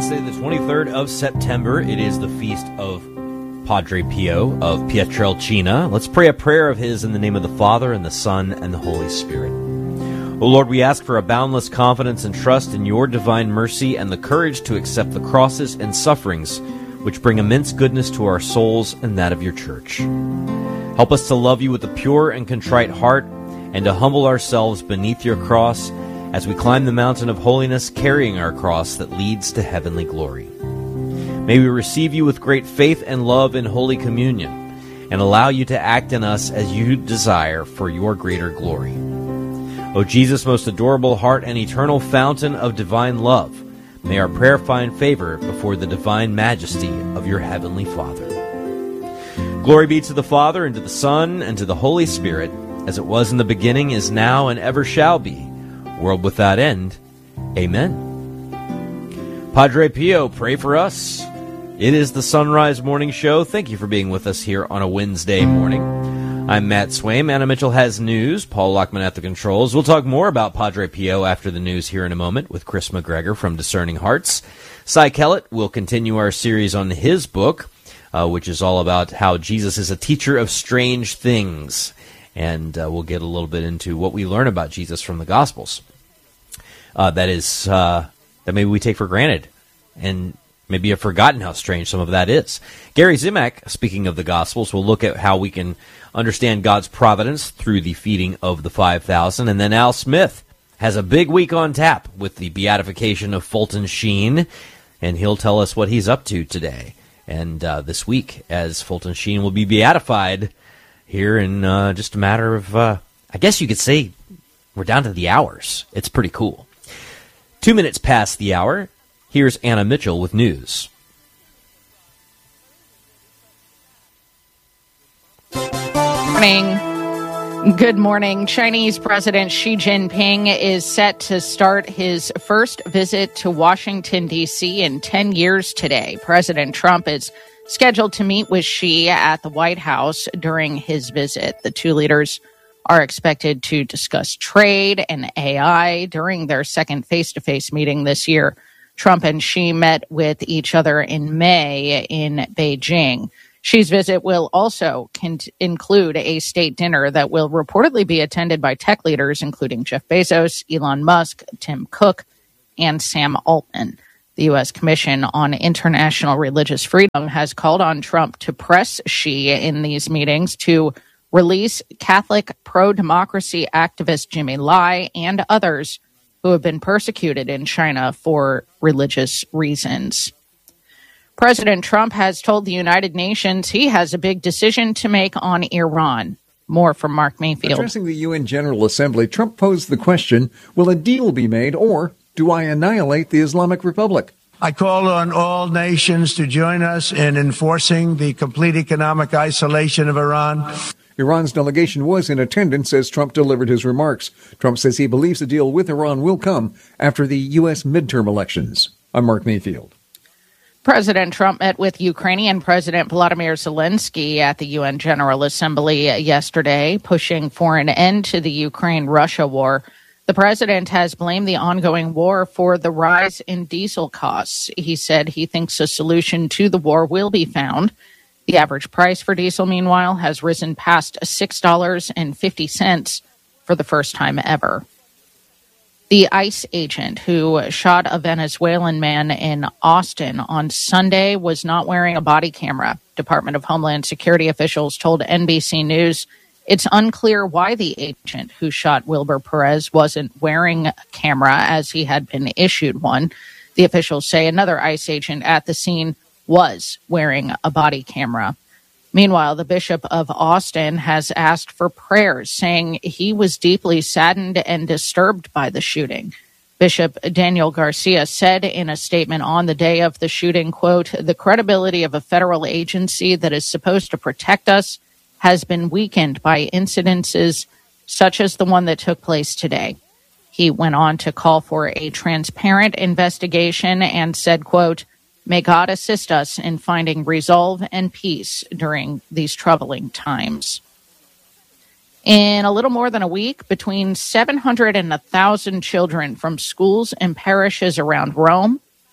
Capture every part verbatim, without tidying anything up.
Wednesday, the twenty-third of September. It is the feast of Padre Pio of Pietrelcina. Let's pray a prayer of his in the name of the Father, and the Son, and the Holy Spirit. O Lord, we ask for a boundless confidence and trust in your divine mercy and the courage to accept the crosses and sufferings which bring immense goodness to our souls and that of your church. Help us to love you with a pure and contrite heart and to humble ourselves beneath your cross as we climb the mountain of holiness, carrying our cross that leads to heavenly glory. May we receive you with great faith and love in Holy Communion, and allow you to act in us as you desire for your greater glory. O Jesus, most adorable heart and eternal fountain of divine love, may our prayer find favor before the divine majesty of your heavenly Father. Glory be to the Father, and to the Son, and to the Holy Spirit, as it was in the beginning, is now, and ever shall be, world without end. Amen. Padre Pio, pray for us. It is the Sunrise Morning Show. Thank you for being with us here on a Wednesday morning. I'm Matt Swaim. Anna Mitchell has news. Paul Lockman at the controls. We'll talk more about Padre Pio after the news here in a moment with Chris McGregor from Discerning Hearts. Cy Kellett will continue our series on his book, uh, which is all about how Jesus is a teacher of strange things. And uh, we'll get a little bit into what we learn about Jesus from the Gospels. Uh, that is, uh, that maybe we take for granted, and maybe have forgotten how strange some of that is. Gary Zimak, speaking of the Gospels, will look at how we can understand God's providence through the feeding of the five thousand. And then Al Smith has a big week on tap with the beatification of Fulton Sheen, and he'll tell us what he's up to today and uh, this week, as Fulton Sheen will be beatified here in uh, just a matter of, uh, I guess you could say, we're down to the hours. It's pretty cool. Two minutes past the hour, here's Anna Mitchell with news. Morning. Good morning. Chinese President Xi Jinping is set to start his first visit to Washington, D C in ten years today. President Trump is scheduled to meet with Xi at the White House during his visit. The two leaders are expected to discuss trade and A I during their second face-to-face meeting this year. Trump and Xi met with each other in May in Beijing. Xi's visit will also con- include a state dinner that will reportedly be attended by tech leaders, including Jeff Bezos, Elon Musk, Tim Cook, and Sam Altman. The U S Commission on International Religious Freedom has called on Trump to press Xi in these meetings to release Catholic pro-democracy activist Jimmy Lai and others who have been persecuted in China for religious reasons. President Trump has told the United Nations he has a big decision to make on Iran. More from Mark Mayfield. Addressing the U N General Assembly, Trump posed the question, will a deal be made, or do I annihilate the Islamic Republic? I call on all nations to join us in enforcing the complete economic isolation of Iran. Iran's delegation was in attendance as Trump delivered his remarks. Trump says he believes a deal with Iran will come after the U S midterm elections. I'm Mark Mayfield. President Trump met with Ukrainian President Volodymyr Zelensky at the U N General Assembly yesterday, pushing for an end to the Ukraine-Russia war. The president has blamed the ongoing war for the rise in diesel costs. He said he thinks a solution to the war will be found. The average price for diesel, meanwhile, has risen past six dollars and fifty cents for the first time ever. The ICE agent who shot a Venezuelan man in Austin on Sunday was not wearing a body camera. Department of Homeland Security officials told N B C News it's unclear why the agent who shot Wilber Perez wasn't wearing a camera, as he had been issued one. The officials say another ICE agent at the scene was wearing a body camera. Meanwhile, the Bishop of Austin has asked for prayers, saying he was deeply saddened and disturbed by the shooting. Bishop Daniel Garcia said in a statement on the day of the shooting, quote, "The credibility of a federal agency that is supposed to protect us has been weakened by incidences such as the one that took place today." He went on to call for a transparent investigation and said, quote, "May God assist us in finding resolve and peace during these troubling times." In a little more than a week, between seven hundred and one thousand children from schools and parishes around Rome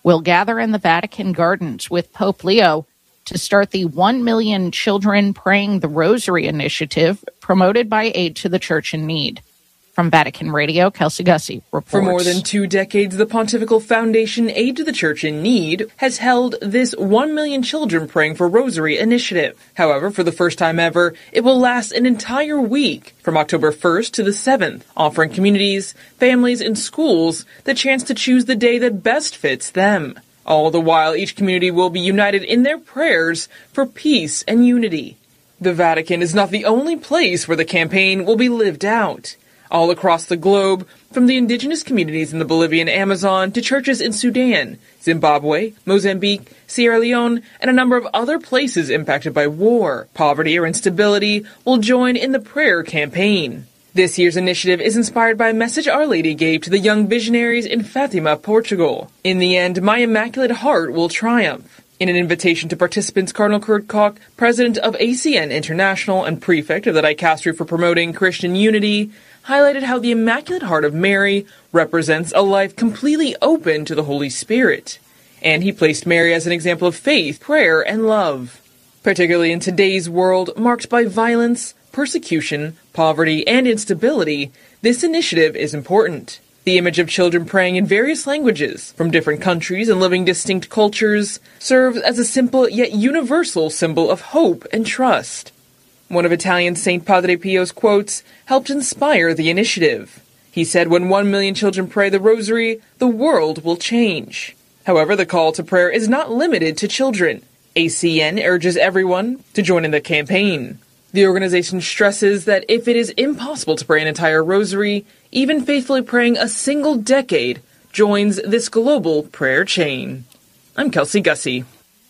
will gather in the Vatican Gardens with Pope Leo to start the one million Children Praying the Rosary initiative promoted by Aid to the Church in Need. From Vatican Radio, Kelsey Gussie reports. For more than two decades, the Pontifical Foundation Aid to the Church in Need has held this one million Children Praying for Rosary initiative. However, for the first time ever, it will last an entire week from October first to the seventh, offering communities, families, and schools the chance to choose the day that best fits them. All the while, each community will be united in their prayers for peace and unity. The Vatican is not the only place where the campaign will be lived out. All across the globe, from the indigenous communities in the Bolivian Amazon to churches in Sudan, Zimbabwe, Mozambique, Sierra Leone, and a number of other places impacted by war, poverty, or instability will join in the prayer campaign. This year's initiative is inspired by a message Our Lady gave to the young visionaries in Fatima, Portugal. In the end, my Immaculate Heart will triumph. In an invitation to participants, Cardinal Kurt Koch, president of A C N International and prefect of the Dicastery for Promoting Christian Unity, highlighted how the Immaculate Heart of Mary represents a life completely open to the Holy Spirit. And he placed Mary as an example of faith, prayer, and love. Particularly in today's world, marked by violence, persecution, poverty, and instability, this initiative is important. The image of children praying in various languages, from different countries and living distinct cultures, serves as a simple yet universal symbol of hope and trust. One of Italian Saint Padre Pio's quotes helped inspire the initiative. He said, "When one million children pray the rosary, the world will change." However, the call to prayer is not limited to children. A C N urges everyone to join in the campaign. The organization stresses that if it is impossible to pray an entire rosary, even faithfully praying a single decade joins this global prayer chain. I'm Kelsey Gussie.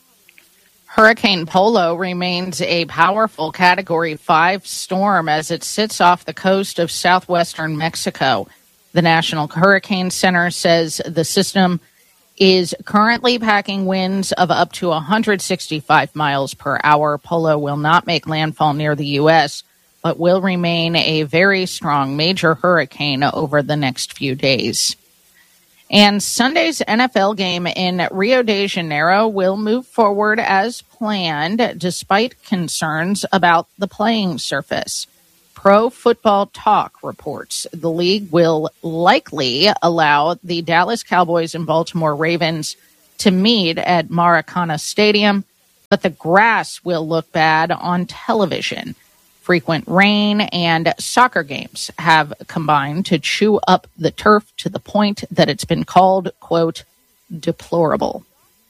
Hurricane Polo remains a powerful Category five storm as it sits off the coast of southwestern Mexico. The National Hurricane Center says the system is currently packing winds of up to one hundred sixty-five miles per hour. Polo will not make landfall near the U S, but will remain a very strong major hurricane over the next few days. And Sunday's N F L game in Rio de Janeiro will move forward as planned, despite concerns about the playing surface. Pro Football Talk reports the league will likely allow the Dallas Cowboys and Baltimore Ravens to meet at Maracana Stadium, but the grass will look bad on television. Frequent rain and soccer games have combined to chew up the turf to the point that it's been called, quote, deplorable.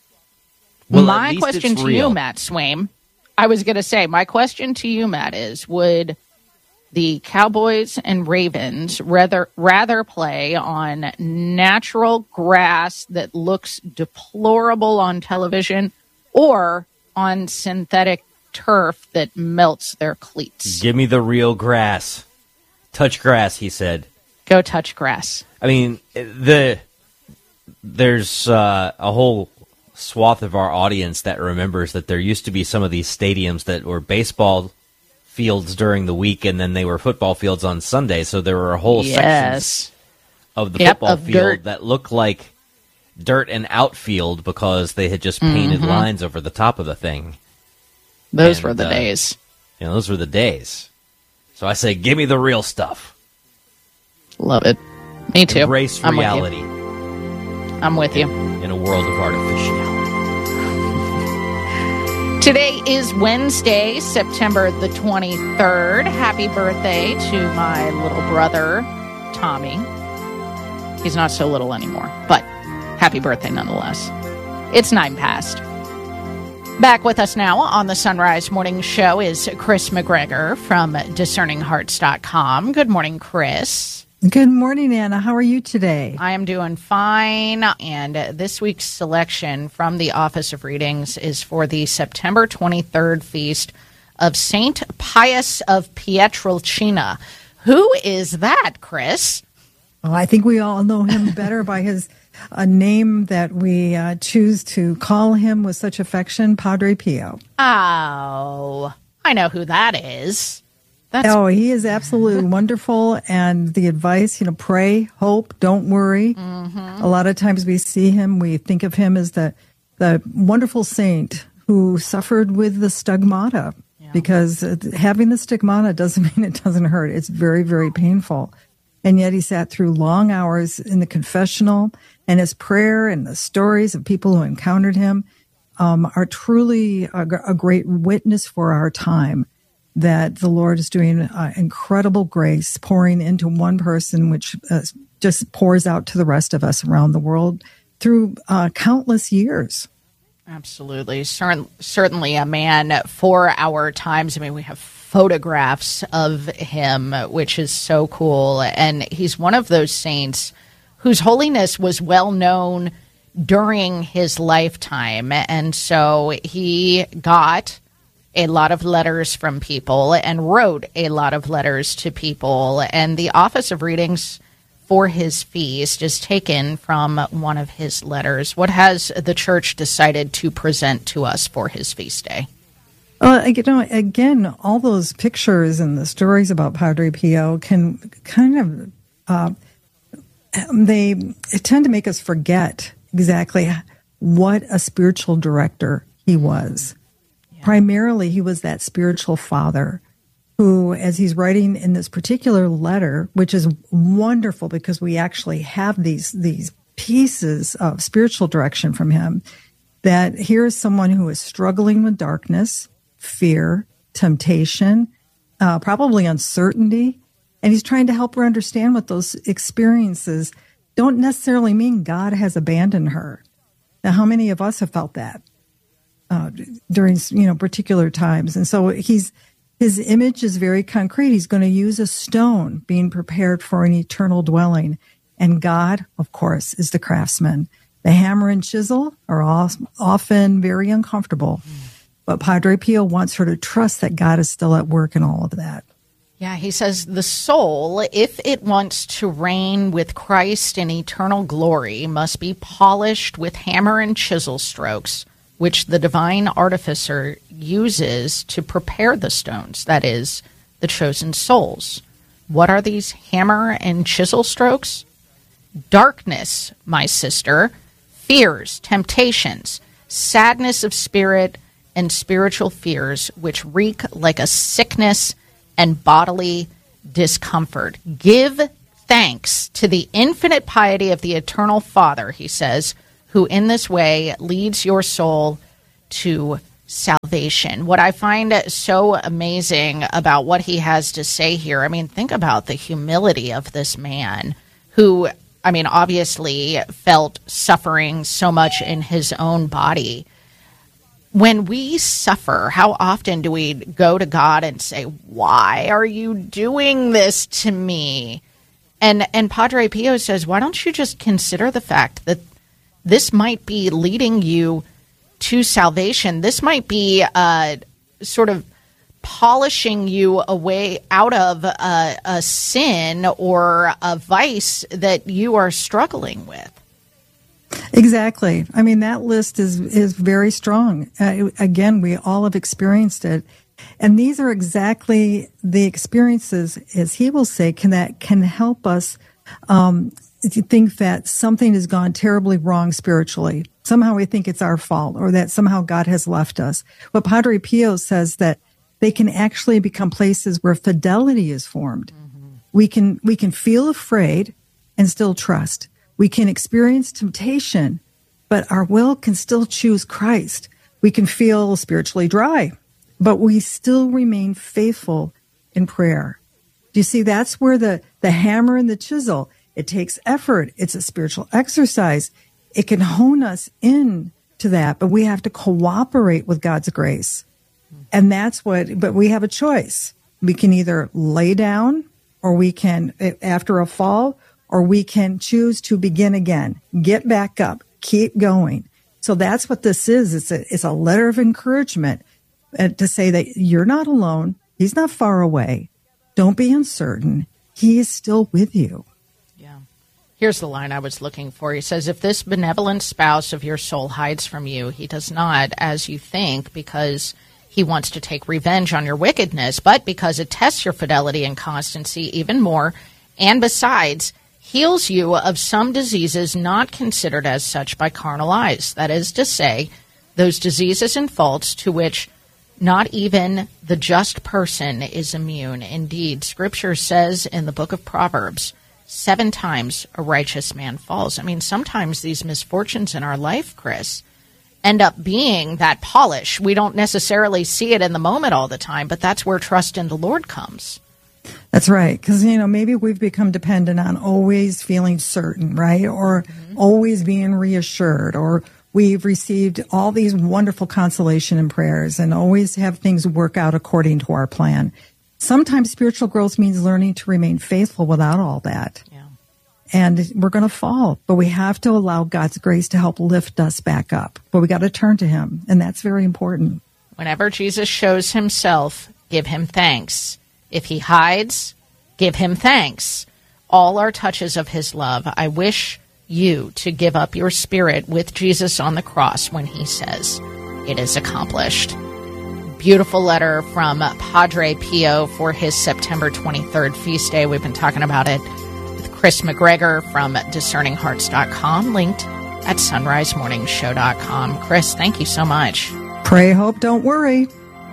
Well, my question to real. you, Matt Swaim, I was going to say, my question to you, Matt, is would the Cowboys and Ravens rather rather play on natural grass that looks deplorable on television or on synthetic turf that melts their cleats? Give me the real grass. Touch grass, he said. Go touch grass. I mean, the there's uh, a whole swath of our audience that remembers that there used to be some of these stadiums that were baseball fields during the week, and then they were football fields on Sunday. So there were a whole yes. sections of the yep, football of field dirt. that looked like dirt and outfield because they had just painted mm-hmm. lines over the top of the thing. Those and, were the uh, days. You know, those were the days. So I say, give me the real stuff. Love it. Me too. Embrace I'm reality. With you. I'm with you. In a world of artificiality. Today is Wednesday, September the twenty-third. Happy birthday to my little brother, Tommy. He's not so little anymore, but happy birthday nonetheless. It's nine past. Back with us now on the Sunrise Morning Show is Chris McGregor from discerning hearts dot com. Good morning, Chris. Good morning, Anna. How are you today? I am doing fine. And this week's selection from the Office of Readings is for the September twenty-third feast of Saint Pius of Pietrelcina. Who is that, Chris? Well, I think we all know him better by his a name that we uh, choose to call him with such affection, Padre Pio. Oh, I know who that is. That's- oh, he is absolutely wonderful. And the advice, you know, pray, hope, don't worry. Mm-hmm. A lot of times we see him, we think of him as the, the wonderful saint who suffered with the stigmata. Yeah. Because having the stigmata doesn't mean it doesn't hurt. It's very, very painful. And yet he sat through long hours in the confessional, and his prayer and the stories of people who encountered him um, are truly a, a great witness for our time, that the Lord is doing uh, incredible grace, pouring into one person, which uh, just pours out to the rest of us around the world through uh, countless years. Absolutely. Cer- certainly a man for our times. I mean, we have photographs of him, which is so cool. And he's one of those saints whose holiness was well known during his lifetime. And so he got a lot of letters from people and wrote a lot of letters to people. And the Office of Readings for his feast is taken from one of his letters. What has the church decided to present to us for his feast day? Uh, you know, again, all those pictures and the stories about Padre Pio can kind of, uh, they tend to make us forget exactly what a spiritual director he was. Yeah. Primarily, he was that spiritual father who, as he's writing in this particular letter, which is wonderful because we actually have these, these pieces of spiritual direction from him, that here is someone who is struggling with darkness, fear, temptation, uh, probably uncertainty. And he's trying to help her understand what those experiences don't necessarily mean God has abandoned her. Now, how many of us have felt that uh, during, you know, particular times? And so he's, his image is very concrete. He's going to use a stone being prepared for an eternal dwelling. And God, of course, is the craftsman. The hammer and chisel are often very uncomfortable. But Padre Pio wants her to trust that God is still at work in all of that. Yeah, he says the soul, if it wants to reign with Christ in eternal glory, must be polished with hammer and chisel strokes, which the divine artificer uses to prepare the stones, that is, the chosen souls. What are these hammer and chisel strokes? Darkness, my sister, fears, temptations, sadness of spirit, and spiritual fears, which reek like a sickness and bodily discomfort. Give thanks to the infinite piety of the eternal Father, he says, who in this way leads your soul to salvation. What I find so amazing about what he has to say here, I mean, think about the humility of this man who, I mean, obviously felt suffering so much in his own body. When we suffer, how often do we go to God and say, why are you doing this to me? And and Padre Pio says, why don't you just consider the fact that this might be leading you to salvation? This might be uh, sort of polishing you away out of a, a sin or a vice that you are struggling with. Exactly. I mean, that list is, is very strong. Uh, again, we all have experienced it. And these are exactly the experiences, as he will say, can that can help us um, think that something has gone terribly wrong spiritually. Somehow we think it's our fault or that somehow God has left us. But Padre Pio says that they can actually become places where fidelity is formed. Mm-hmm. We can we can feel afraid and still trust. We can experience temptation, but our will can still choose Christ. We can feel spiritually dry, but we still remain faithful in prayer. Do you see, that's where the, the hammer and the chisel, it takes effort. It's a spiritual exercise. It can hone us in to that, but we have to cooperate with God's grace. And that's what, but we have a choice. We can either lay down or we can, after a fall, or we can choose to begin again, get back up, keep going. So that's what this is. It's a, it's a letter of encouragement uh, to say that you're not alone. He's not far away. Don't be uncertain. He is still with you. Yeah. Here's the line I was looking for. He says, if this benevolent spouse of your soul hides from you, he does not, as you think, because he wants to take revenge on your wickedness, but because it tests your fidelity and constancy even more, and besides, heals you of some diseases not considered as such by carnal eyes. That is to say, those diseases and faults to which not even the just person is immune. Indeed, Scripture says in the book of Proverbs, seven times a righteous man falls. I mean, sometimes these misfortunes in our life, Chris, end up being that polish. We don't necessarily see it in the moment all the time, but that's where trust in the Lord comes. That's right. Because, you know, maybe we've become dependent on always feeling certain, right? Or mm-hmm. always being reassured, or we've received all these wonderful consolation and prayers and always have things work out according to our plan. Sometimes spiritual growth means learning to remain faithful without all that. Yeah. And we're going to fall, but we have to allow God's grace to help lift us back up. But we got to turn to him, and that's very important. Whenever Jesus shows himself, give him thanks. If he hides, give him thanks. All are touches of his love. I wish you to give up your spirit with Jesus on the cross when he says, it is accomplished. Beautiful letter from Padre Pio for his September twenty-third feast day. We've been talking about it with Chris McGregor from discerning hearts dot com, linked at sunrise morning show dot com. Chris, thank you so much. Pray, hope, don't worry.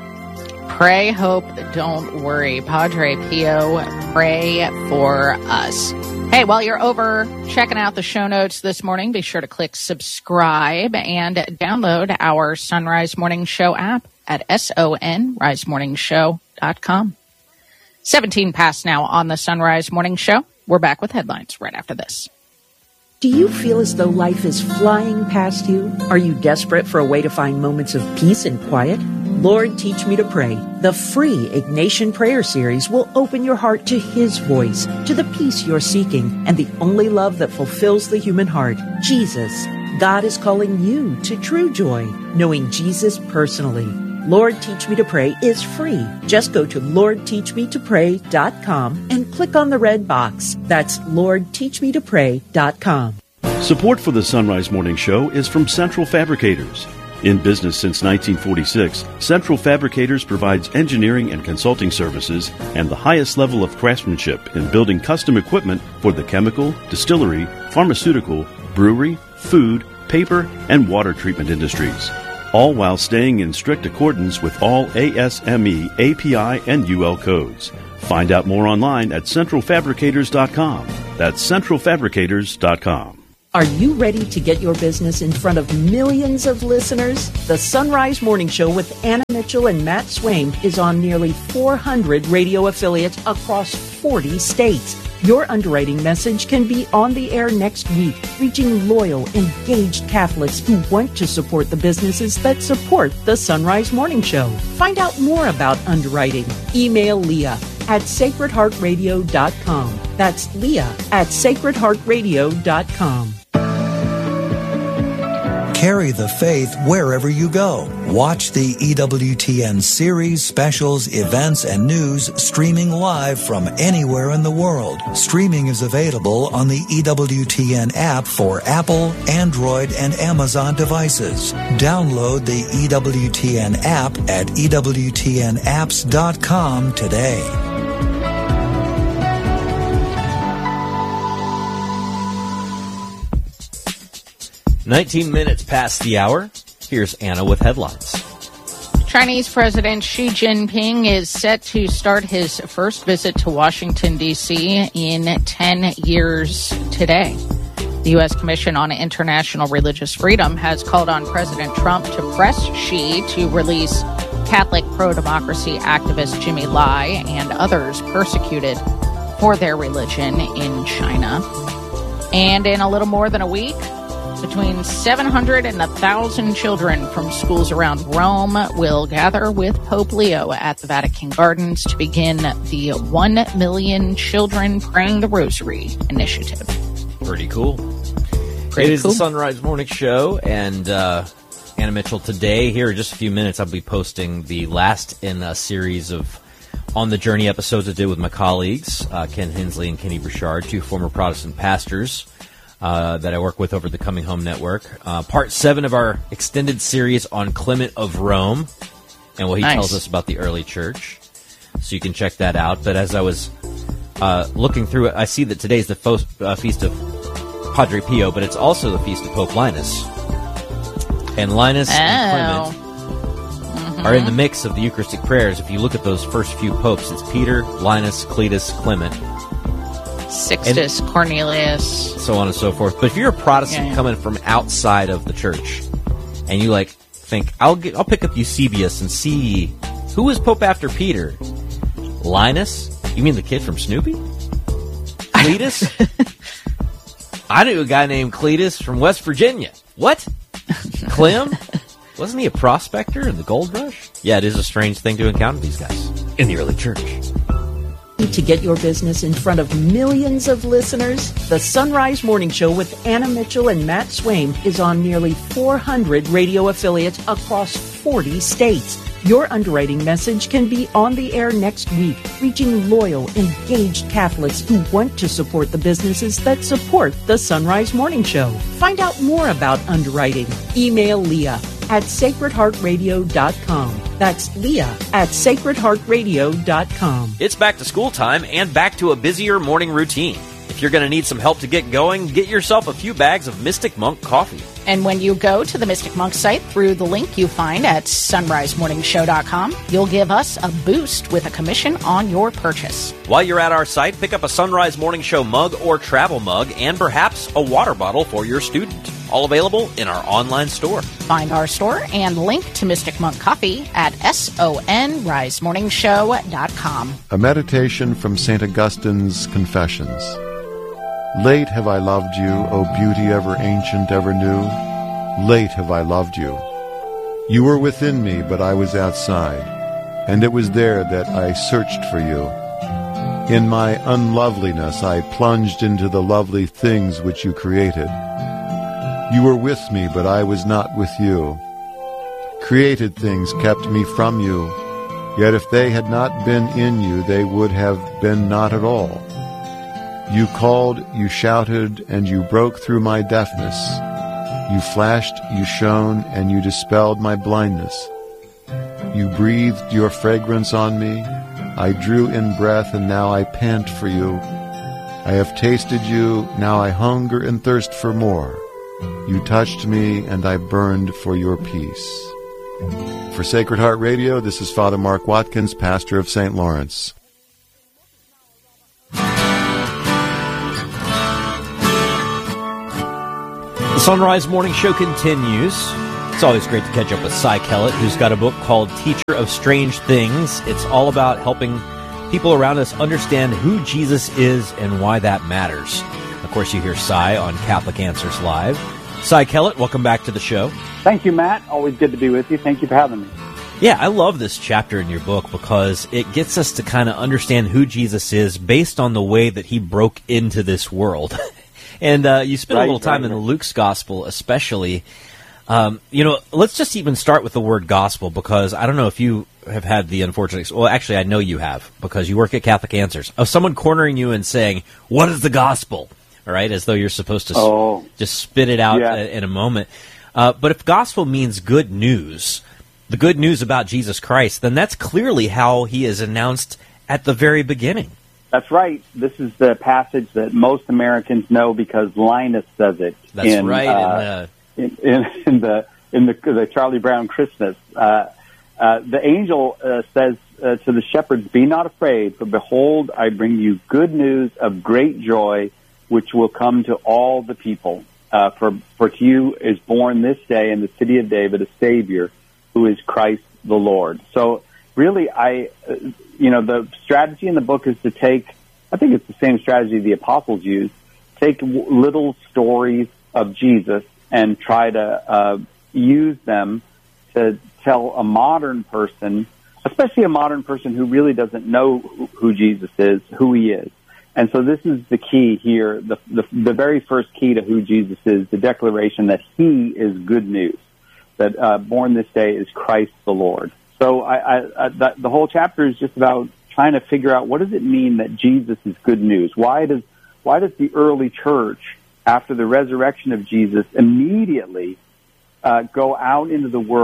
Pray, hope, don't worry. Padre Pio, pray for us. Hey, while you're over checking out the show notes this morning, be sure to click subscribe and download our Sunrise Morning Show app at S O N rise morning show dot com. seventeen past now on the Sunrise Morning Show. We're back with headlines right after this. Do you feel as though life is flying past you? Are you desperate for a way to find moments of peace and quiet? Lord, Teach Me to Pray, the free Ignatian prayer series, will open your heart to his voice, to the peace you're seeking, and the only love that fulfills the human heart, Jesus. God is calling you to true joy, knowing Jesus personally. Lord, Teach Me to Pray is free. Just go to lord teach me to pray dot com and click on the red box. That's lord teach me to pray dot com. Support for the Sunrise Morning Show is from Central Fabricators. In business since nineteen forty-six, Central Fabricators provides engineering and consulting services and the highest level of craftsmanship in building custom equipment for the chemical, distillery, pharmaceutical, brewery, food, paper, and water treatment industries, all while staying in strict accordance with all A S M E, A P I, and U L codes. Find out more online at central fabricators dot com. That's central fabricators dot com. Are you ready to get your business in front of millions of listeners? The Sunrise Morning Show with Anna Mitchell and Matt Swaim is on nearly four hundred radio affiliates across forty states. Your underwriting message can be on the air next week, reaching loyal, engaged Catholics who want to support the businesses that support the Sunrise Morning Show. Find out more about underwriting. Email Leah at sacred heart radio dot com. That's Leah at sacred heart radio dot com. Carry the faith wherever you go. Watch the E W T N series, specials, events, and news streaming live from anywhere in the world. Streaming is available on the E W T N app for Apple, Android, and Amazon devices. Download the E W T N app at E W T N apps dot com today. nineteen minutes past the hour. Here's Anna with headlines. Chinese President Xi Jinping is set to start his first visit to Washington, D C in ten years today. The U S Commission on International Religious Freedom has called on President Trump to press Xi to release Catholic pro-democracy activist Jimmy Lai and others persecuted for their religion in China. And in a little more than a week, between seven hundred and one thousand children from schools around Rome will gather with Pope Leo at the Vatican Gardens to begin the one million Children Praying the Rosary initiative. Pretty cool. Pretty it is cool. the Sunrise Morning Show, and uh, Anna Mitchell, today, here in just a few minutes, I'll be posting the last in a series of On the Journey episodes I did with my colleagues, uh, Ken Hensley and Kenny Burchard, two former Protestant pastors Uh, that I work with over the Coming Home Network. Uh, part seven of our extended series on Clement of Rome. and what he Nice. tells us about the early church. So you can check that out. But as I was uh, looking through it, I see that today's the fo- uh, feast of Padre Pio, but it's also the feast of Pope Linus. And Linus Oh. and Clement are in the mix of the Eucharistic prayers. If you look at those first few popes, it's Peter, Linus, Cletus, Clement, Sixtus, Cornelius. so on and so forth. But if you're a Protestant Yeah, yeah. coming from outside of the church, and you like think, I'll get, I'll pick up Eusebius and see who was Pope after Peter. Linus? You mean the kid from Snoopy? Cletus? I knew a guy named Cletus from West Virginia. What? Clem? Wasn't he a prospector in the gold rush? Yeah, it is a strange thing to encounter these guys in the early church. To get your business in front of millions of listeners, the Sunrise Morning Show with Anna Mitchell and Matt Swaim is on nearly four hundred radio affiliates across forty states. Your underwriting message can be on the air next week, reaching loyal, engaged Catholics who want to support the businesses that support the Sunrise Morning Show. Find out more about underwriting. Email Leah at sacred heart radio dot com. That's Leah at sacred heart radio dot com. It's back to school time and back to a busier morning routine. If you're going to need some help to get going, get yourself a few bags of Mystic Monk coffee. And when you go to the Mystic Monk site through the link you find at sunrise morning show dot com, you'll give us a boost with a commission on your purchase. While you're at our site, pick up a Sunrise Morning Show mug or travel mug and perhaps a water bottle for your student. All available in our online store. Find our store and link to Mystic Monk Coffee at sunrise morning show dot com. A meditation from Saint Augustine's Confessions. Late have I loved you, O beauty ever ancient, ever new. Late have I loved you. You were within me, but I was outside, and it was there that I searched for you. In my unloveliness I plunged into the lovely things which you created. You were with me, but I was not with you. Created things kept me from you, yet if they had not been in you, they would have been not at all. You called, you shouted, and you broke through my deafness. You flashed, you shone, and you dispelled my blindness. You breathed your fragrance on me. I drew in breath, and now I pant for you. I have tasted you, now I hunger and thirst for more. You touched me, and I burned for your peace. For Sacred Heart Radio, this is Father Mark Watkins, pastor of Saint Lawrence. The Sunrise Morning Show continues. It's always great to catch up with Cy Kellett, who's got a book called Teacher of Strange Things. It's all about helping people around us understand who Jesus is and why that matters. Of course, you hear Cy on Catholic Answers Live. Cy Kellett, welcome back to the show. Thank you, Matt. Always good to be with you. Thank you for having me. Yeah, I love this chapter in your book because it gets us to kind of understand who Jesus is based on the way that he broke into this world. And uh, you spend Right, a little time right, in right. Luke's gospel, especially. Um, you know, let's just even start with the word gospel, because I don't know if you have had the unfortunate... Well, actually, I know you have, because you work at Catholic Answers. Of someone cornering you and saying, what is the gospel? All right, as though you're supposed to s- Oh. just spit it out Yeah. uh, in a moment. Uh, but if gospel means good news, the good news about Jesus Christ, then that's clearly how he is announced at the very beginning. That's right. This is the passage that most Americans know because Linus says it. That's in, right. Uh, and, uh, in, in, in the in the, the Charlie Brown Christmas. Uh, uh, the angel uh, says uh, to the shepherds, "Be not afraid, for behold, I bring you good news of great joy, which will come to all the people. Uh, for for to you is born this day in the city of David a Savior, who is Christ the Lord." So really, I, uh, you know, the strategy in the book is to take, I think it's the same strategy the apostles used, take w- little stories of Jesus and try to uh, use them to tell a modern person, especially a modern person who really doesn't know who, who Jesus is, who he is. And so this is the key here, the, the, the very first key to who Jesus is, the declaration that he is good news, that uh, born this day is Christ the Lord. So I, I, I, that, the whole chapter is just about trying to figure out, what does it mean that Jesus is good news? Why does why does the early church, after the resurrection of Jesus, immediately uh, go out into the world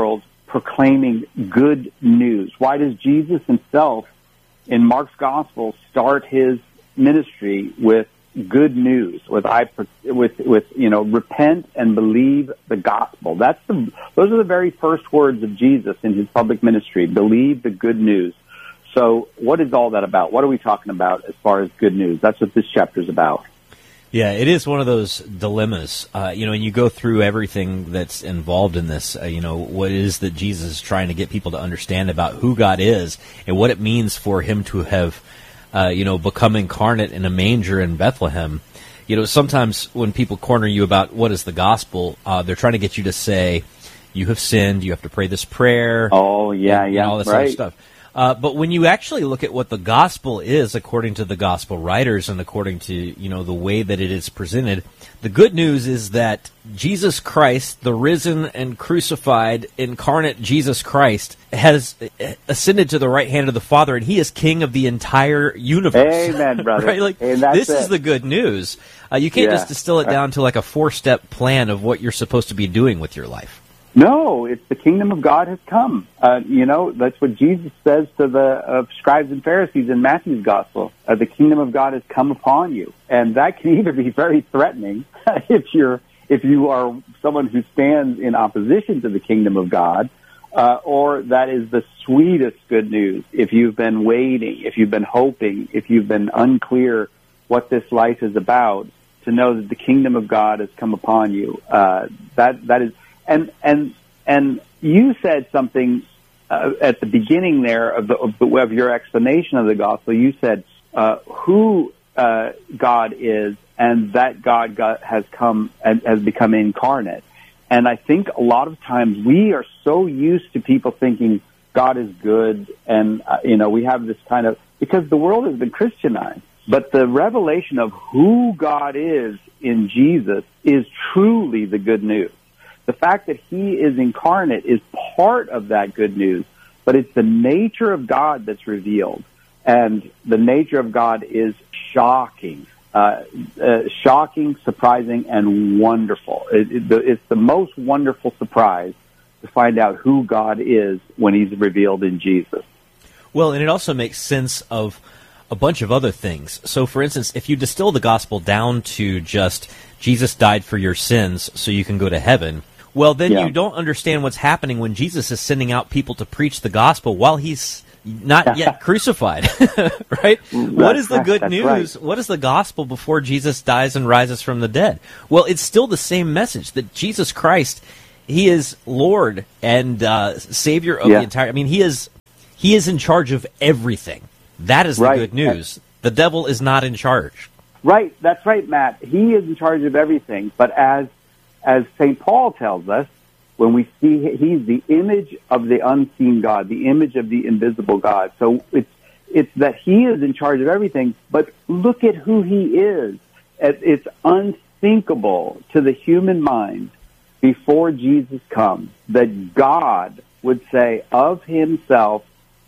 proclaiming good news. Why does Jesus himself in Mark's gospel start his ministry with good news, with I with with you know repent and believe the gospel? That's the those are the very first words of Jesus in his public ministry. Believe the good news. So what is all that about? What are we talking about as far as good news? That's what this chapter is about. Yeah, it is one of those dilemmas, uh, you know, and you go through everything that's involved in this, uh, you know, what it is that Jesus is trying to get people to understand about who God is and what it means for him to have, uh, you know, become incarnate in a manger in Bethlehem. You know, sometimes when people corner you about what is the gospel, uh, they're trying to get you to say, you have sinned, you have to pray this prayer. Oh, yeah, and, yeah, and all this right. other stuff. Uh, but when you actually look at what the gospel is, according to the gospel writers and according to, you know, the way that it is presented, the good news is that Jesus Christ, the risen and crucified, incarnate Jesus Christ, has ascended to the right hand of the Father, and he is king of the entire universe. Amen, brother. Right? Like, and that's this it. is the good news. Uh, you can't Yeah. just distill it down to like a four-step plan of what you're supposed to be doing with your life. No, it's the kingdom of God has come. Uh, you know, that's what Jesus says to the uh, scribes and Pharisees in Matthew's gospel. Uh, the kingdom of God has come upon you. And that can either be very threatening if you're, if you are someone who stands in opposition to the kingdom of God, uh, or that is the sweetest good news. If you've been waiting, if you've been hoping, if you've been unclear what this life is about, to know that the kingdom of God has come upon you. Uh, that, that is, And and and you said something uh, at the beginning there of, the, of, the, of your explanation of the gospel. You said uh, who uh, God is, and that God got, has come and has become incarnate. And I think a lot of times we are so used to people thinking God is good, and uh, you know we have this kind of, because the world has been Christianized. But the revelation of who God is in Jesus is truly the good news. The fact that he is incarnate is part of that good news, but it's the nature of God that's revealed. And the nature of God is shocking, uh, uh, shocking, surprising, and wonderful. It, it, it's the most wonderful surprise to find out who God is when he's revealed in Jesus. Well, and it also makes sense of a bunch of other things. So, for instance, if you distill the gospel down to just Jesus died for your sins so you can go to heaven, well, then Yeah. you don't understand what's happening when Jesus is sending out people to preach the gospel while he's not yet crucified, right? What is the That's- good that's news? right. What is the gospel before Jesus dies and rises from the dead? Well, it's still the same message that Jesus Christ, he is Lord and uh, Savior of Yeah. the entire, I mean, he is he is in charge of everything. That is the Right. good news. The devil is not in charge. Right, that's right, Matt. He is in charge of everything, but as as Saint Paul tells us, when we see he's the image of the unseen God, the image of the invisible God. So it's it's that he is in charge of everything, but look at who he is. It's unthinkable to the human mind before Jesus comes that God would say of himself,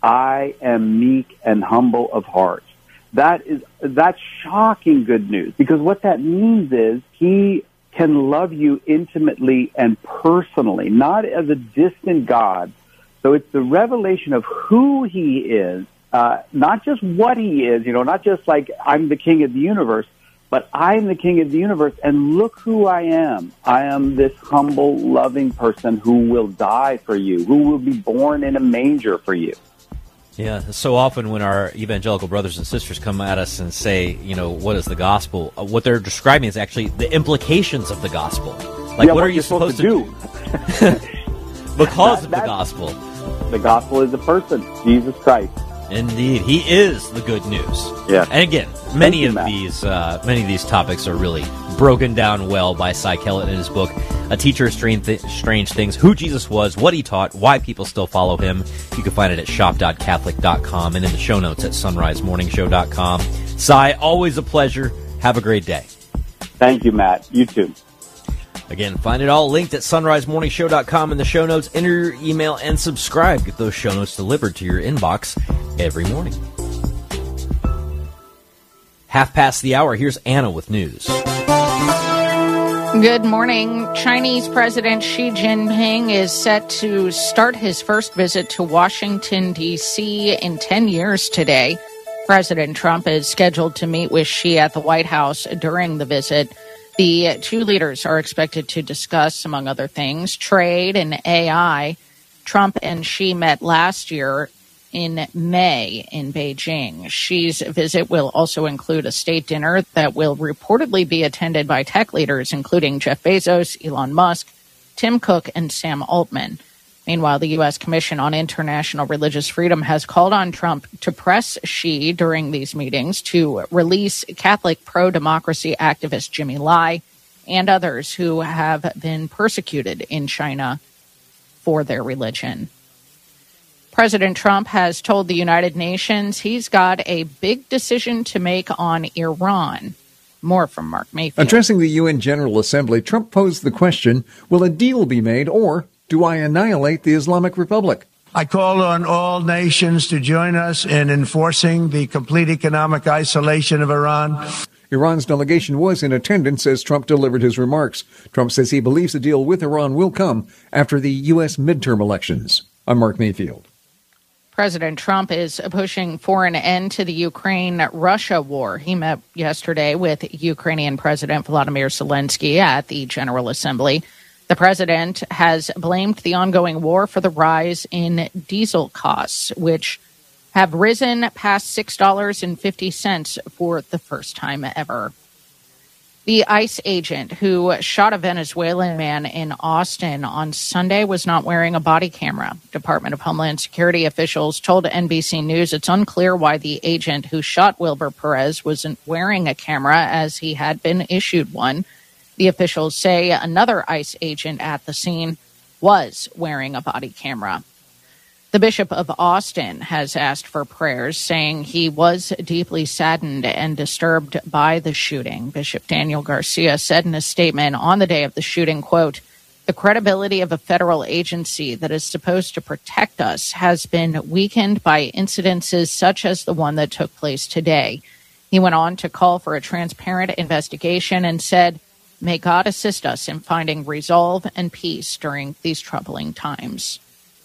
I am meek and humble of heart. That is, that's shocking good news, because what that means is he can love you intimately and personally, not as a distant God. So it's the revelation of who he is, uh, not just what he is, you know, not just like I'm the king of the universe, but I'm the king of the universe, and look who I am. I am this humble, loving person who will die for you, who will be born in a manger for you. Yeah, so often when our evangelical brothers and sisters come at us and say, you know, what is the gospel? Uh, what they're describing is actually the implications of the gospel. Like, Yeah, what what are you you're supposed, supposed to to do? Because That- of the that's- gospel. The gospel is a person, Jesus Christ. Indeed, he is the good news. Yeah. And again, many you, of Matt. these uh, many of these topics are really broken down well by Cy Kellett in his book, A Teacher of Strange, Th- Strange Things, who Jesus was, what he taught, why people still follow him. You can find it at shop dot catholic dot com and in the show notes at sunrise morning show dot com. Cy, always a pleasure. Have a great day. Thank you, Matt. You too. Again, find it all linked at sunrise morning show dot com in the show notes. Enter your email and subscribe. Get those show notes delivered to your inbox every morning. Half past the hour, here's Anna with news. Good morning. Chinese President Xi Jinping is set to start his first visit to Washington, D C in ten years today. President Trump is scheduled to meet with Xi at the White House during the visit. The two leaders are expected to discuss, among other things, trade and A I. Trump and Xi met last year in May in Beijing. Xi's visit will also include a state dinner that will reportedly be attended by tech leaders, including Jeff Bezos, Elon Musk, Tim Cook, and Sam Altman. Meanwhile, the U S Commission on International Religious Freedom has called on Trump to press Xi during these meetings to release Catholic pro-democracy activist Jimmy Lai and others who have been persecuted in China for their religion. President Trump has told the United Nations he's got a big decision to make on Iran. More from Mark Mayfield. Addressing the U N General Assembly, Trump posed the question, will a deal be made or do I annihilate the Islamic Republic? I call on all nations to join us in enforcing the complete economic isolation of Iran. Iran's delegation was in attendance as Trump delivered his remarks. Trump says he believes a deal with Iran will come after the U S midterm elections. I'm Mark Mayfield. President Trump is pushing for an end to the Ukraine-Russia war. He met yesterday with Ukrainian President Volodymyr Zelensky at the General Assembly. The president has blamed the ongoing war for the rise in diesel costs, which have risen past six dollars and fifty cents for the first time ever. The ICE agent who shot a Venezuelan man in Austin on Sunday was not wearing a body camera. Department of Homeland Security officials told N B C News it's unclear why the agent who shot Wilber Perez wasn't wearing a camera, as he had been issued one. The officials say another ICE agent at the scene was wearing a body camera. The Bishop of Austin has asked for prayers, saying he was deeply saddened and disturbed by the shooting. Bishop Daniel Garcia said in a statement on the day of the shooting, quote, "The credibility of a federal agency that is supposed to protect us has been weakened by incidences such as the one that took place today." He went on to call for a transparent investigation and said, "May God assist us in finding resolve and peace during these troubling times."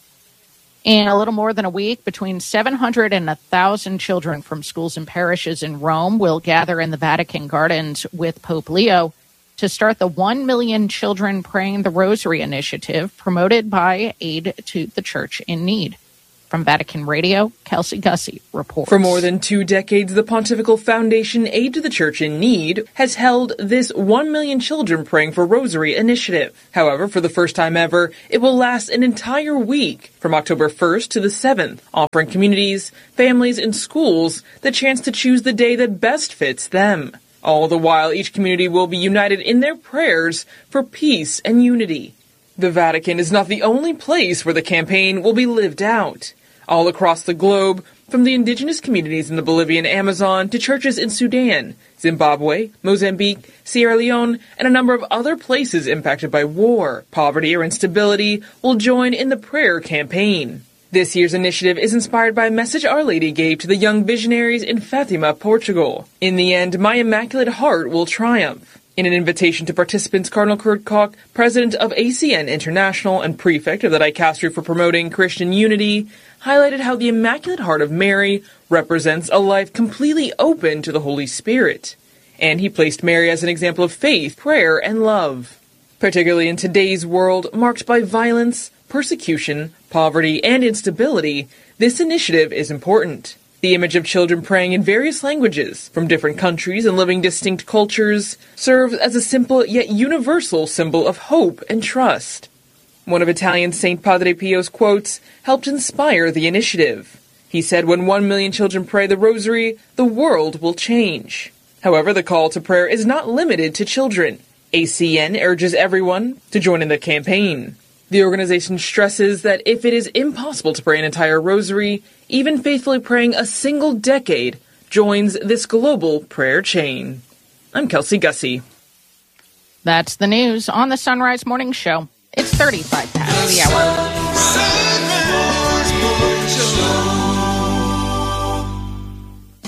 In a little more than a week, between seven hundred and one thousand children from schools and parishes in Rome will gather in the Vatican Gardens with Pope Leo to start the one million Children Praying the Rosary initiative promoted by Aid to the Church in Need. From Vatican Radio, Kelsey Gussie reports. For more than two decades, the Pontifical Foundation Aid to the Church in Need has held this one million Children Praying for Rosary initiative. However, for the first time ever, it will last an entire week from October first to the seventh, offering communities, families, and schools the chance to choose the day that best fits them. All the while, each community will be united in their prayers for peace and unity. The Vatican is not the only place where the campaign will be lived out. All across the globe, from the indigenous communities in the Bolivian Amazon to churches in Sudan, Zimbabwe, Mozambique, Sierra Leone, and a number of other places impacted by war, poverty, or instability will join in the prayer campaign. This year's initiative is inspired by a message Our Lady gave to the young visionaries in Fatima, Portugal. In the end, my Immaculate Heart will triumph. In an invitation to participants, Cardinal Kurt Koch, president of A C N International and prefect of the Dicastery for Promoting Christian Unity, highlighted how the Immaculate Heart of Mary represents a life completely open to the Holy Spirit. And he placed Mary as an example of faith, prayer, and love. Particularly in today's world marked by violence, persecution, poverty, and instability, this initiative is important. The image of children praying in various languages from different countries and living distinct cultures serves as a simple yet universal symbol of hope and trust. One of Italian Saint Padre Pio's quotes helped inspire the initiative. He said, "When one million children pray the rosary, the world will change." However, the call to prayer is not limited to children. A C N urges everyone to join in the campaign. The organization stresses that if it is impossible to pray an entire rosary, even faithfully praying a single decade joins this global prayer chain. I'm Kelsey Gussie. That's the news on the Sunrise Morning Show. It's thirty-five past the hour.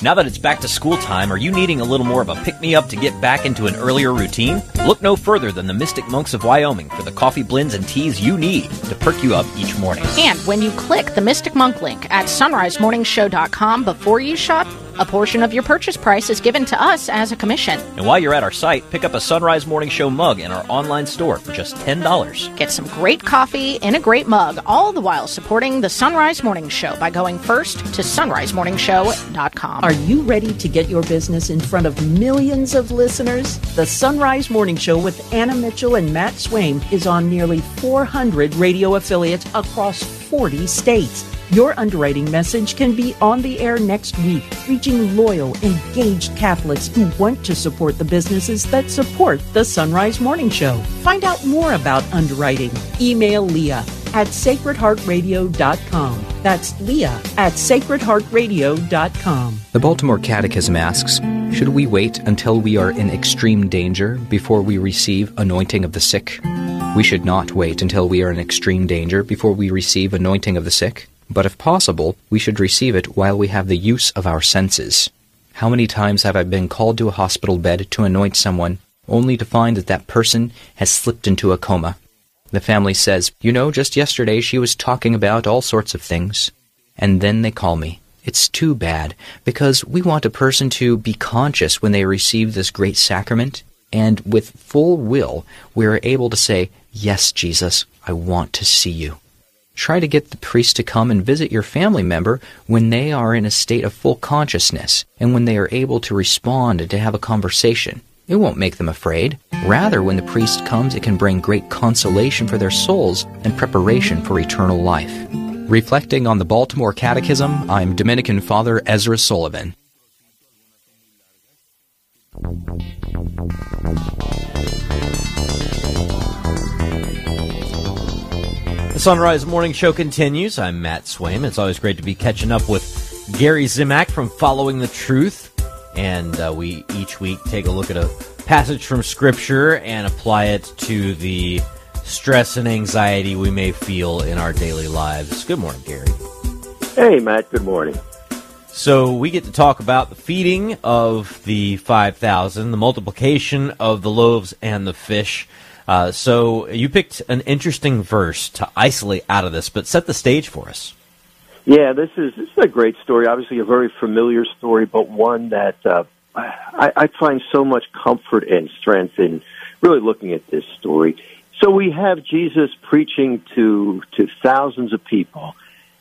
Now that it's back to school time, are you needing a little more of a pick-me-up to get back into an earlier routine? Look no further than the Mystic Monks of Wyoming for the coffee blends and teas you need to perk you up each morning. And when you click the Mystic Monk link at sunrise morning show dot com before you shop, a portion of your purchase price is given to us as a commission. And while you're at our site, pick up a Sunrise Morning Show mug in our online store for just ten dollars. Get some great coffee in a great mug, all the while supporting the Sunrise Morning Show by going first to sunrise morning show dot com. Are you ready to get your business in front of millions of listeners? The Sunrise Morning Show with Anna Mitchell and Matt Swaim is on nearly four hundred radio affiliates across forty states. Your underwriting message can be on the air next week, reaching loyal, engaged Catholics who want to support the businesses that support the Sunrise Morning Show. Find out more about underwriting. Email Leah at sacred heart radio dot com. That's Leah at sacred heart radio dot com. The Baltimore Catechism asks, should we wait until we are in extreme danger before we receive anointing of the sick? We should not wait until we are in extreme danger before we receive anointing of the sick. But if possible, we should receive it while we have the use of our senses. How many times have I been called to a hospital bed to anoint someone, only to find that that person has slipped into a coma? The family says, you know, just yesterday she was talking about all sorts of things. And then they call me. It's too bad, because we want a person to be conscious when they receive this great sacrament, and with full will, we are able to say, yes, Jesus, I want to see you. Try to get the priest to come and visit your family member when they are in a state of full consciousness and when they are able to respond and to have a conversation. It won't make them afraid. Rather, when the priest comes, it can bring great consolation for their souls and preparation for eternal life. Reflecting on the Baltimore Catechism, I'm Dominican Father Ezra Sullivan. The Sunrise Morning Show continues. I'm Matt Swaim. It's always great to be catching up with Gary Zimak from Following the Truth. And uh, we each week take a look at a passage from Scripture and apply it to the stress and anxiety we may feel in our daily lives. Good morning, Gary. Hey, Matt. Good morning. So we get to talk about the feeding of the five thousand, the multiplication of the loaves and the fish. Uh, so you picked an interesting verse to isolate out of this, but set the stage for us. Yeah, this is this is a great story. Obviously, a very familiar story, but one that uh, I, I find so much comfort and strength in really looking at this story. So we have Jesus preaching to to thousands of people,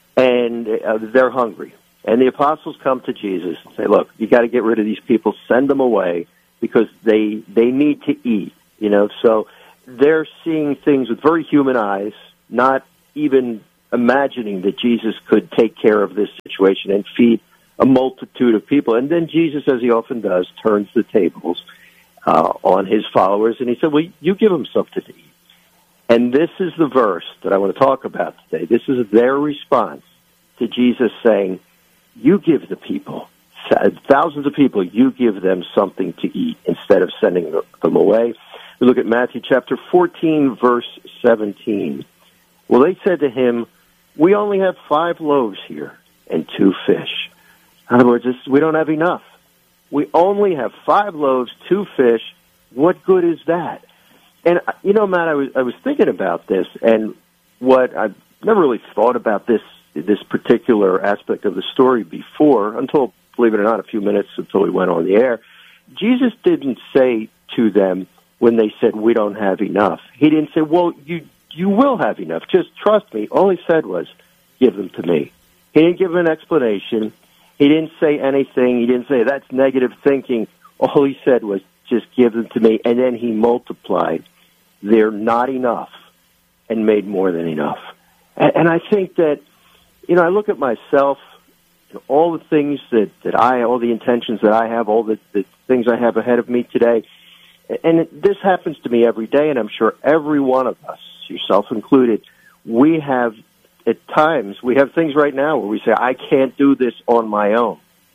and uh, they're hungry. And the apostles come to Jesus and say, "Look, you got to get rid of these people. Send them away because they they need to eat." You know, so. They're seeing things with very human eyes, not even imagining that Jesus could take care of this situation and feed a multitude of people. And then Jesus, as he often does, turns the tables uh, on his followers, and he said, well, you give them something to eat. And this is the verse that I want to talk about today. This is their response to Jesus saying, you give the people, thousands of people, you give them something to eat instead of sending them away. We look at Matthew chapter fourteen, verse seventeen. Well, they said to him, we only have five loaves here and two fish. In other words, we don't have enough. We only have five loaves, two fish. What good is that? And, you know, Matt, I was I was thinking about this, and what I've never really thought about this this particular aspect of the story before, until, believe it or not, a few minutes until we went on the air. Jesus didn't say to them, when they said, we don't have enough. He didn't say, well, you you will have enough. Just trust me. All he said was, give them to me. He didn't give them an explanation. He didn't say anything. He didn't say, that's negative thinking. All he said was, just give them to me. And then he multiplied their not enough and made more than enough. And, and I think that, you know, I look at myself, and all the things that, that I, all the intentions that I have, all the, the things I have ahead of me today, and this happens to me every day, and I'm sure every one of us, yourself included, we have, at times, we have things right now where we say, I can't do this on my own.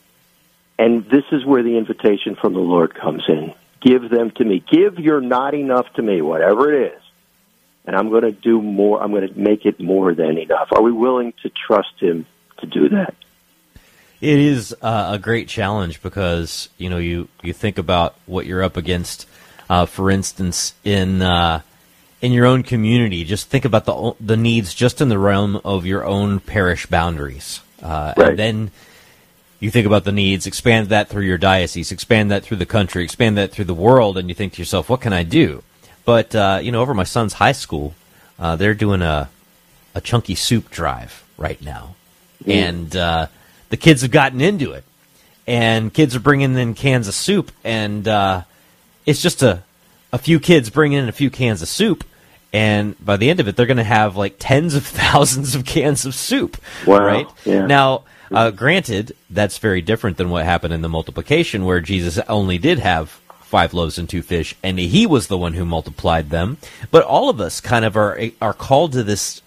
And this is where the invitation from the Lord comes in. Give them to me. Give your not enough to me, whatever it is, and I'm going to do more. I'm going to make it more than enough. Are we willing to trust him to do that? It is uh, a great challenge because, you know, you, you think about what you're up against. Uh, for instance, in uh, in your own community, just think about the the needs just in the realm of your own parish boundaries. Uh, right. And then you think about the needs, expand that through your diocese, expand that through the country, expand that through the world, and you think to yourself, what can I do? But, uh, you know, over my son's high school, uh, they're doing a, a chunky soup drive right now. Mm. And uh, the kids have gotten into it. And kids are bringing in cans of soup, and uh, it's just a, a few kids bringing in a few cans of soup. And by the end of it, they're going to have like tens of thousands of cans of soup. Wow. Right? Yeah. Now, uh, granted, that's very different than what happened in the multiplication, where Jesus only did have five loaves and two fish, and he was the one who multiplied them. But all of us kind of are are called to this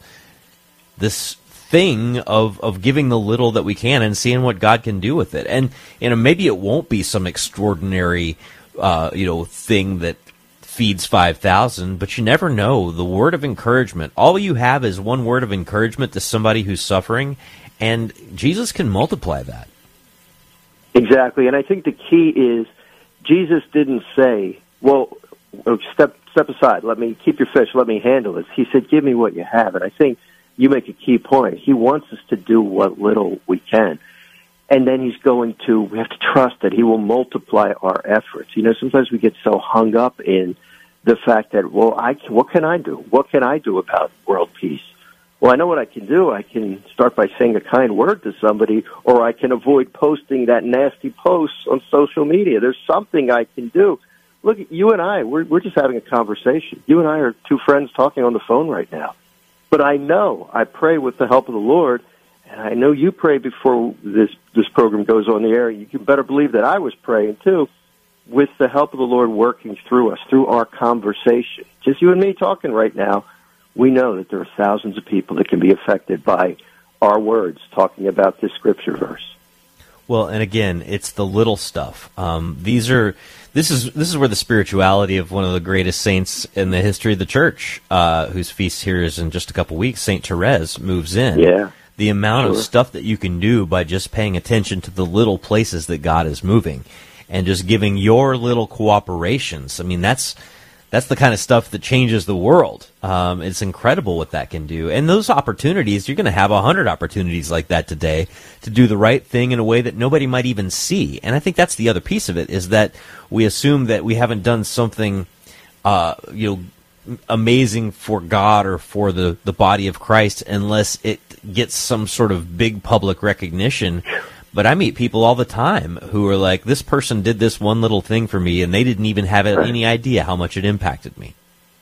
this thing of of giving the little that we can and seeing what God can do with it. And you know, maybe it won't be some extraordinary uh, you know thing that feeds five thousand, but you never know. The word of encouragement, all you have is one word of encouragement to somebody who's suffering, and Jesus can multiply that. Exactly, and I think the key is Jesus didn't say, well, step step aside, let me keep your fish, let me handle this. He said, give me what you have, and I think you make a key point. He wants us to do what little we can. And then he's going to, we have to trust that he will multiply our efforts. You know, sometimes we get so hung up in the fact that, well, I can, what can I do? What can I do about world peace? Well, I know what I can do. I can start by saying a kind word to somebody, or I can avoid posting that nasty post on social media. There's something I can do. Look, you and I, we're, we're just having a conversation. You and I are two friends talking on the phone right now. But I know, I pray with the help of the Lord, and I know you pray before this, this program goes on the air. You can better believe that I was praying, too, with the help of the Lord working through us, through our conversation. Just you and me talking right now, we know that there are thousands of people that can be affected by our words talking about this scripture verse. Well, and again, it's the little stuff. Um, these are this is this is where the spirituality of one of the greatest saints in the history of the church, uh, whose feast here is in just a couple weeks, Saint Therese, moves in. Yeah. The amount Sure. of stuff that you can do by just paying attention to the little places that God is moving, and just giving your little cooperations. I mean, that's that's the kind of stuff that changes the world. Um, it's incredible what that can do. And those opportunities, you're going to have a hundred opportunities like that today to do the right thing in a way that nobody might even see. And I think that's the other piece of it, is that we assume that we haven't done something, uh, you know, amazing for God or for the, the body of Christ unless it gets some sort of big public recognition. But I meet people all the time who are like, this person did this one little thing for me, and they didn't even have any idea how much it impacted me.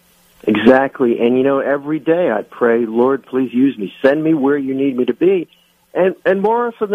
Exactly. And, you know, every day I pray, Lord, please use me. Send me where you need me to be. And, and more often than